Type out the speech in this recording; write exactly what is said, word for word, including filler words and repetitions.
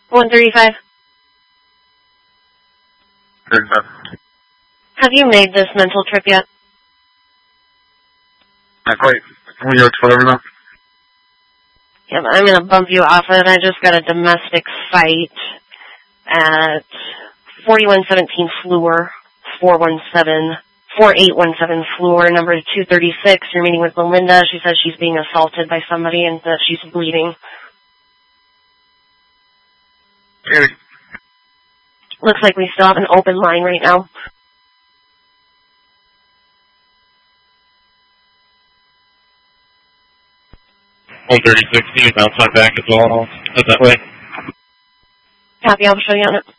one thirty-five. thirty-five. Have you made this mental trip yet? Not quite. We work for now. Yeah, but I'm going to bump you off it. I just got a domestic fight at forty-one seventeen Fleur, four one seven, four eight one seven Fleur, number two thirty-six. You're meeting with Belinda. She says she's being assaulted by somebody and that she's bleeding. Hey. Looks like we still have an open line right now. one thirty-six, you bounce my back as well. Head that way. Copy, I'll show you on it.